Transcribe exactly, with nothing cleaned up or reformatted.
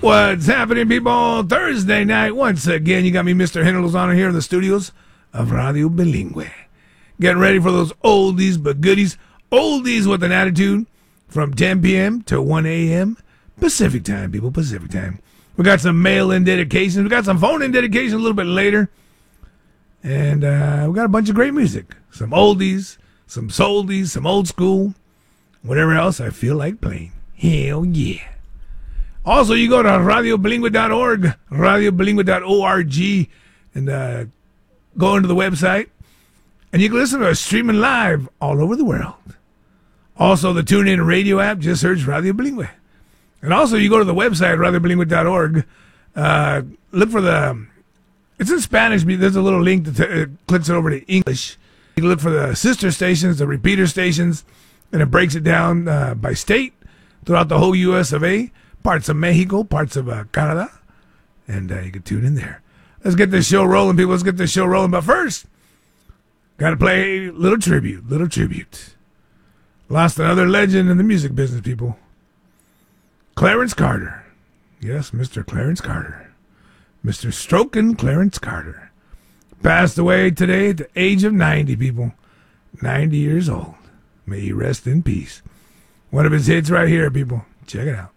What's happening, people? Thursday night, once again, you got me, Mister Henry Lozano, here in the studios of Radio Bilingüe. Getting ready for those oldies but goodies, oldies with an attitude, from ten p.m. to one a.m. Pacific time, people, Pacific time. We got some mail-in dedications. We got some phone-in dedications a little bit later. And uh, we got a bunch of great music. Some oldies, some soldies, some old school, whatever else I feel like playing. Hell yeah. Also, you go to radio bilingüe dot org, radio bilingüe dot org, and uh, go into the website, and you can listen to us streaming live all over the world. Also, the TuneIn radio app, just search Radio Bilingüe. And also, you go to the website, radio bilingüe dot org, uh, look for the, it's in Spanish, but there's a little link that t- uh, clicks it over to English. You can look for the sister stations, the repeater stations, and it breaks it down uh, by state throughout the whole U S of A. Parts of Mexico, parts of uh, Canada, and uh, you can tune in there. Let's get this show rolling, people. Let's get this show rolling. But first, got to play a little tribute, little tribute. Lost another legend in the music business, people. Clarence Carter. Yes, Mister Clarence Carter. Mister Strokin' Clarence Carter. Passed away today at the age of ninety, people. ninety years old. May he rest in peace. One of his hits right here, people. Check it out.